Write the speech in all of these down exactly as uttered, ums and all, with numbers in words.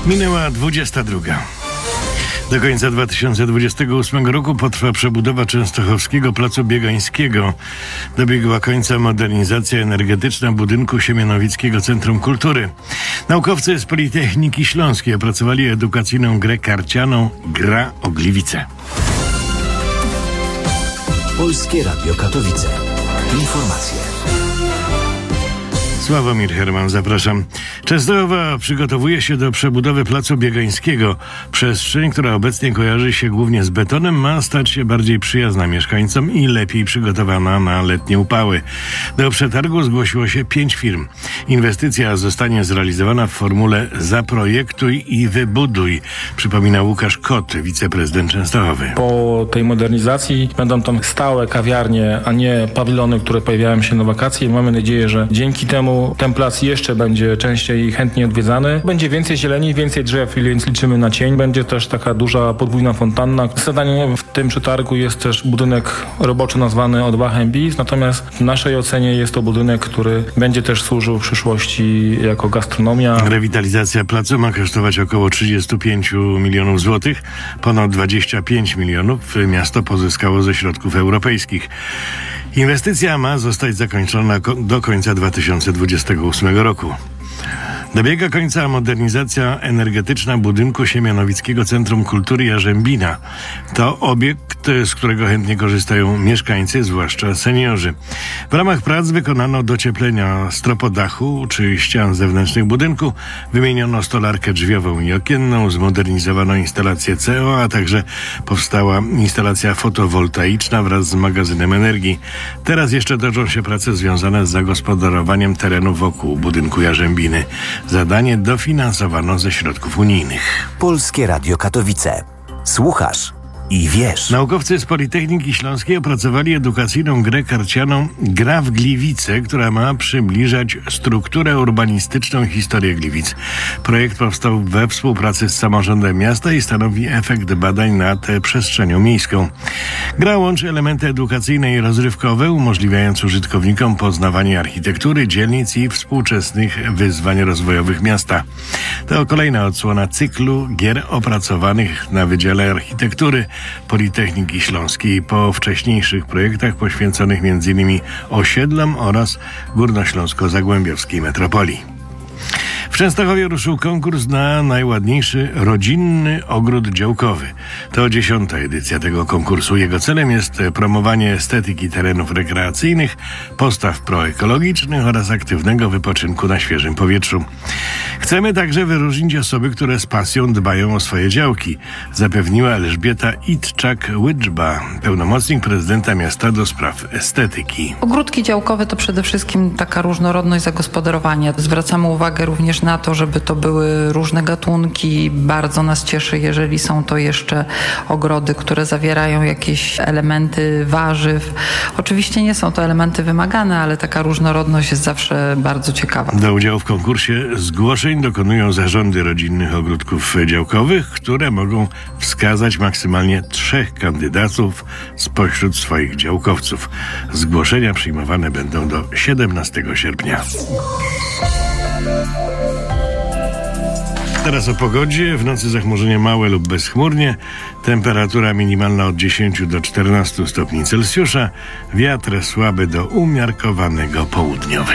Minęła dwudziesta druga. Do końca dwa tysiące dwudziestego ósmego roku potrwa przebudowa częstochowskiego Placu Biegańskiego. Dobiegła końca modernizacja energetyczna budynku Siemianowickiego Centrum Kultury. Naukowcy z Politechniki Śląskiej opracowali edukacyjną grę karcianą Gra o Gliwice. Polskie Radio Katowice. Informacje. Sławomir Herman, zapraszam. Częstochowa przygotowuje się do przebudowy Placu Biegańskiego. Przestrzeń, która obecnie kojarzy się głównie z betonem, ma stać się bardziej przyjazna mieszkańcom i lepiej przygotowana na letnie upały. Do przetargu zgłosiło się pięć firm. Inwestycja zostanie zrealizowana w formule zaprojektuj i wybuduj, przypomina Łukasz Kot, wiceprezydent Częstochowy. Po tej modernizacji będą tam stałe kawiarnie, a nie pawilony, które pojawiają się na wakacje. Mamy nadzieję, że dzięki temu ten plac jeszcze będzie częściej i chętnie odwiedzany. Będzie więcej zieleni, więcej drzew, więc liczymy na cień. Będzie też taka duża podwójna fontanna. Zadaniem w tym przetargu jest też budynek roboczy nazwany Odwachem Bis, natomiast w naszej ocenie jest to budynek, który będzie też służył w przyszłości jako gastronomia. Rewitalizacja placu ma kosztować około trzydzieści pięć milionów złotych. Ponad dwadzieścia pięć milionów miasto pozyskało ze środków europejskich. Inwestycja ma zostać zakończona do końca dwa tysiące dwudziestego ósmego roku. Dobiega końca modernizacja energetyczna budynku Siemianowickiego Centrum Kultury Jarzębina. To obiekt, z którego chętnie korzystają mieszkańcy, zwłaszcza seniorzy. W ramach prac wykonano docieplenia stropodachu czy ścian zewnętrznych budynku, wymieniono stolarkę drzwiową i okienną, zmodernizowano instalację C O, a także powstała instalacja fotowoltaiczna wraz z magazynem energii. Teraz jeszcze toczą się prace związane z zagospodarowaniem terenu wokół budynku Jarzębiny. Zadanie dofinansowano ze środków unijnych. Polskie Radio Katowice. Słuchasz i wiesz. Naukowcy z Politechniki Śląskiej opracowali edukacyjną grę karcianą Gra w Gliwice, która ma przybliżać strukturę urbanistyczną i historię Gliwic. Projekt powstał we współpracy z samorządem miasta i stanowi efekt badań nad przestrzenią miejską. Gra łączy elementy edukacyjne i rozrywkowe, umożliwiając użytkownikom poznawanie architektury, dzielnic i współczesnych wyzwań rozwojowych miasta. To kolejna odsłona cyklu gier opracowanych na Wydziale Architektury Politechniki Śląskiej po wcześniejszych projektach poświęconych między innymi osiedlom oraz górnośląsko-zagłębiowskiej metropolii. W Częstochowie ruszył konkurs na najładniejszy rodzinny ogród działkowy. To dziesiąta edycja tego konkursu. Jego celem jest promowanie estetyki terenów rekreacyjnych, postaw proekologicznych oraz aktywnego wypoczynku na świeżym powietrzu. Chcemy także wyróżnić osoby, które z pasją dbają o swoje działki, zapewniła Elżbieta Itczak-Łyczba, pełnomocnik prezydenta miasta do spraw estetyki. Ogródki działkowe to przede wszystkim taka różnorodność zagospodarowania. Zwracamy uwagę również na to, żeby to były różne gatunki. Bardzo nas cieszy, jeżeli są to jeszcze ogrody, które zawierają jakieś elementy warzyw. Oczywiście nie są to elementy wymagane, ale taka różnorodność jest zawsze bardzo ciekawa. Do udziału w konkursie zgłoszeń dokonują zarządy rodzinnych ogródków działkowych, które mogą wskazać maksymalnie trzech kandydatów spośród swoich działkowców. Zgłoszenia przyjmowane będą do siedemnastego sierpnia. Teraz o pogodzie. W nocy zachmurzenie małe lub bezchmurnie. Temperatura minimalna od dziesięciu do czternastu stopni Celsjusza. Wiatr słaby do umiarkowanego południowy.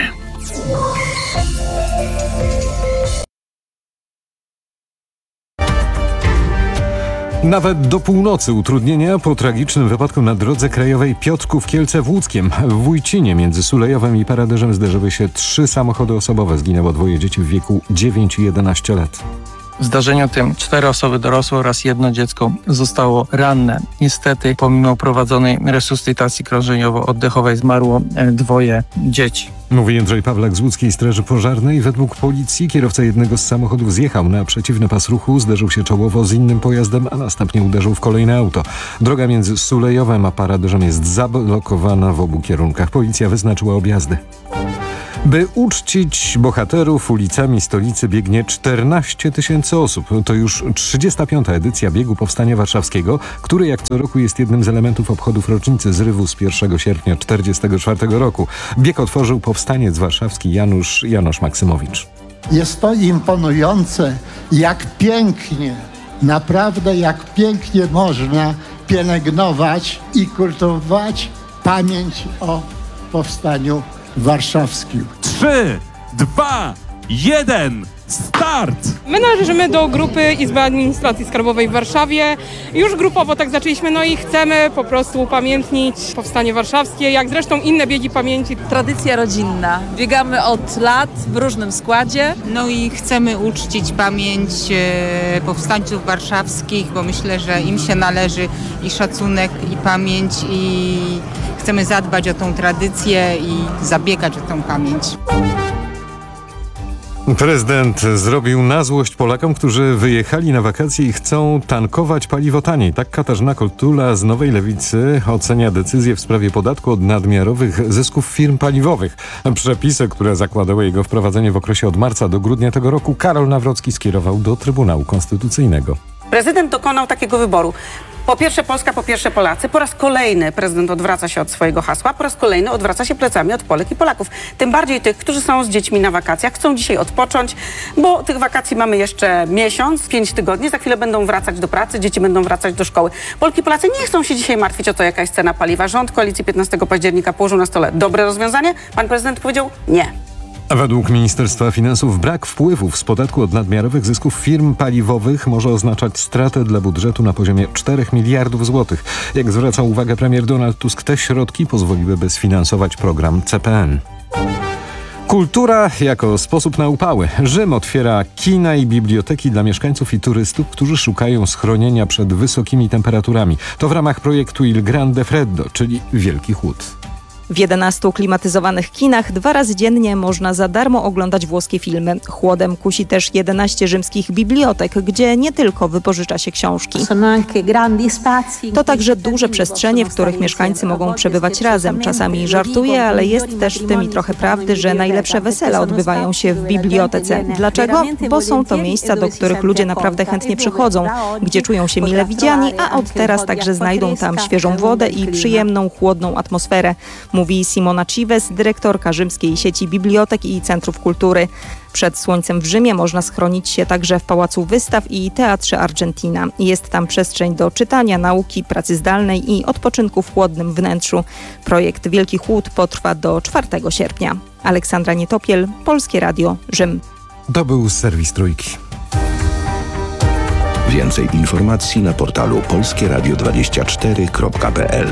Nawet do północy utrudnienia po tragicznym wypadku na drodze krajowej Piotrków-Kielce w Łódzkiem. W Wójcinie między Sulejowem i Paradyżem zderzyły się trzy samochody osobowe. Zginęło dwoje dzieci w wieku dziewięć i jedenaście lat. W zdarzeniu tym cztery osoby dorosłe oraz jedno dziecko zostało ranne. Niestety, pomimo prowadzonej resuscytacji krążeniowo-oddechowej zmarło dwoje dzieci. Mówi Jędrzej Pawlak z Łódzkiej Straży Pożarnej. Według policji kierowca jednego z samochodów zjechał na przeciwny pas ruchu, zderzył się czołowo z innym pojazdem, a następnie uderzył w kolejne auto. Droga między Sulejowem a Paradyżem jest zablokowana w obu kierunkach. Policja wyznaczyła objazdy. By uczcić bohaterów, ulicami stolicy biegnie czternaście tysięcy osób. To już trzydziesta piąta edycja Biegu Powstania Warszawskiego, który jak co roku jest jednym z elementów obchodów rocznicy zrywu z pierwszego sierpnia tysiąc dziewięćset czterdziestego czwartego roku. Bieg otworzył powstaniec warszawski Janusz Janosz Maksymowicz. Jest to imponujące, jak pięknie, naprawdę jak pięknie można pielęgnować i kultywować pamięć o powstaniu warszawskim. Trzy, dwa, jeden, start! My należymy do grupy Izby Administracji Skarbowej w Warszawie. Już grupowo tak zaczęliśmy, no i chcemy po prostu upamiętnić powstanie warszawskie, jak zresztą inne biegi pamięci. Tradycja rodzinna. Biegamy od lat w różnym składzie. No i chcemy uczcić pamięć e, powstańców warszawskich, bo myślę, że im się należy i szacunek, i pamięć, i chcemy zadbać o tą tradycję i zabiegać o tą pamięć. Prezydent zrobił na złość Polakom, którzy wyjechali na wakacje i chcą tankować paliwo taniej. Tak Katarzyna Kotula z Nowej Lewicy ocenia decyzję w sprawie podatku od nadmiarowych zysków firm paliwowych. Przepisy, które zakładały jego wprowadzenie w okresie od marca do grudnia tego roku, Karol Nawrocki skierował do Trybunału Konstytucyjnego. Prezydent dokonał takiego wyboru. Po pierwsze Polska, po pierwsze Polacy. Po raz kolejny prezydent odwraca się od swojego hasła, po raz kolejny odwraca się plecami od Polek i Polaków. Tym bardziej tych, którzy są z dziećmi na wakacjach, chcą dzisiaj odpocząć, bo tych wakacji mamy jeszcze miesiąc, pięć tygodni, za chwilę będą wracać do pracy, dzieci będą wracać do szkoły. Polki i Polacy nie chcą się dzisiaj martwić o to, jaka jest cena paliwa. Rząd koalicji piętnastego października położył na stole dobre rozwiązanie. Pan prezydent powiedział nie. A według Ministerstwa Finansów brak wpływów z podatku od nadmiarowych zysków firm paliwowych może oznaczać stratę dla budżetu na poziomie czterech miliardów złotych. Jak zwraca uwagę premier Donald Tusk, te środki pozwoliłyby sfinansować program C P N. Kultura jako sposób na upały. Rzym otwiera kina i biblioteki dla mieszkańców i turystów, którzy szukają schronienia przed wysokimi temperaturami. To w ramach projektu Il Grande Freddo, czyli Wielki Chłód. W jedenastu klimatyzowanych kinach dwa razy dziennie można za darmo oglądać włoskie filmy. Chłodem kusi też jedenaście rzymskich bibliotek, gdzie nie tylko wypożycza się książki. To także duże przestrzenie, w których mieszkańcy mogą przebywać razem. Czasami żartuję, ale jest też w tym i trochę prawdy, że najlepsze wesela odbywają się w bibliotece. Dlaczego? Bo są to miejsca, do których ludzie naprawdę chętnie przychodzą, gdzie czują się mile widziani, a od teraz także znajdą tam świeżą wodę i przyjemną, chłodną atmosferę. Mówi Simona Cives, dyrektorka rzymskiej sieci bibliotek i centrów kultury. Przed słońcem w Rzymie można schronić się także w Pałacu Wystaw i Teatrze Argentina. Jest tam przestrzeń do czytania, nauki, pracy zdalnej i odpoczynku w chłodnym wnętrzu. Projekt Wielki Chłód potrwa do czwartego sierpnia. Aleksandra Nietopiel, Polskie Radio, Rzym. To był serwis Trójki. Więcej informacji na portalu polskie radio dwadzieścia cztery kropka p l.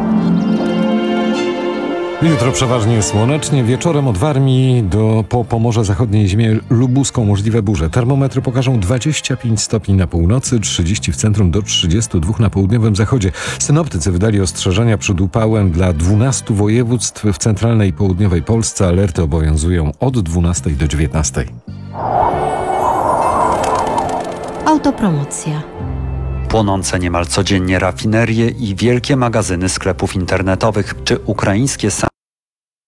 Jutro przeważnie słonecznie, wieczorem od Warmii do po Pomorze Zachodniej ziemię lubuską możliwe burze. Termometry pokażą dwadzieścia pięć stopni na północy, trzydzieści w centrum do trzydziestu dwóch na południowym zachodzie. Synoptycy wydali ostrzeżenia przed upałem dla dwunastu województw w centralnej i południowej Polsce. Alerty obowiązują od dwunastej do dziewiętnastej. Autopromocja. Płonące niemal codziennie rafinerie i wielkie magazyny sklepów internetowych czy ukraińskie